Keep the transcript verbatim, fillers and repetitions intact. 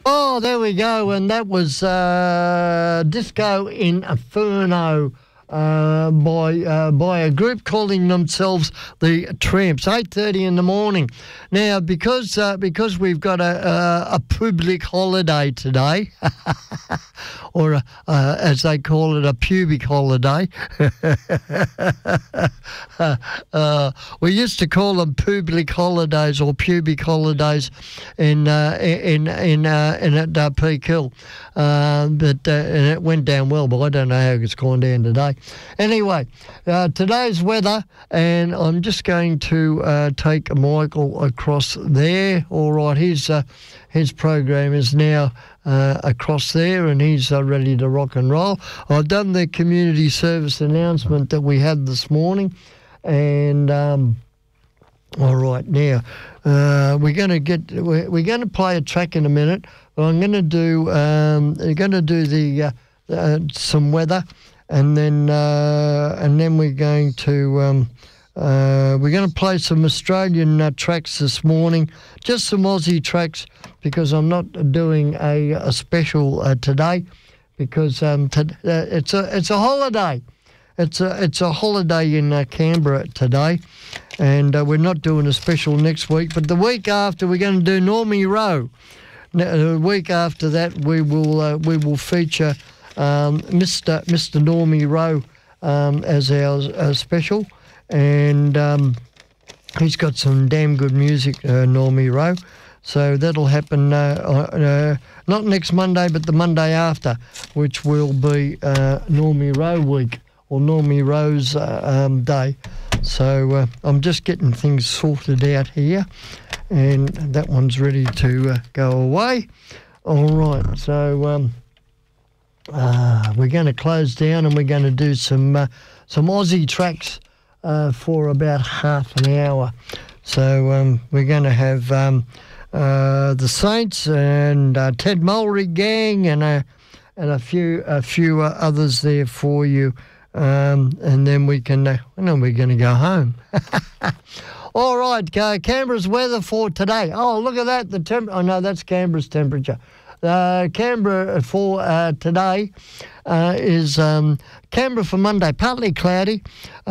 Oh, there we go. And that was uh, Disco Inferno uh, by uh, by a group calling themselves the Tramps. eight thirty in the morning. Now, because uh, because we've got a, a, a public holiday today, or a, uh, as they call it, a pubic holiday. uh, we used to call them public holidays or pubic holidays in uh, in in uh, in at uh, Peak Hill, uh, but uh, and it went down well. But I don't know how it's gone down today. Anyway, uh, today's weather, and I'm just going to uh, take Michael across there. All right, his uh, his program is now uh, across there, and he's uh, ready to rock and roll. I've done the community service announcement that we had this morning, and um, all right, now uh, we're going to get we're, we're going to play a track in a minute. I'm going to do um, we're going to do the uh, uh, some weather. And then, uh, and then we're going to um, uh, we're going to play some Australian uh, tracks this morning, just some Aussie tracks, because I'm not doing a, a special uh, today, because um, to, uh, it's a it's a holiday, it's a it's a holiday in uh, Canberra today, and uh, we're not doing a special next week. But the week after, we're going to do Normie Rowe. Now, the week after that, we will uh, we will feature. Um, Mister Mister Normie Rowe um, as our uh, special, and um, he's got some damn good music, uh, Normie Rowe. So that'll happen uh, uh, not next Monday, but the Monday after, which will be uh, Normie Rowe week or Normie Rowe's uh, um, day. So uh, I'm just getting things sorted out here, and that one's ready to uh, go away. All right, so. Um, Uh, we're going to close down, and we're going to do some uh, some Aussie tracks uh, for about half an hour. So um, we're going to have um, uh, the Saints and uh, Ted Mulry Gang and a and a few a few uh, others there for you, um, and then we can. Uh, and then we're going to go home. All right, uh, Canberra's weather for today. Oh, look at that! The temp. Oh no, that's Canberra's temperature. Uh, Canberra for uh, today uh, is um, Canberra for Monday, partly cloudy.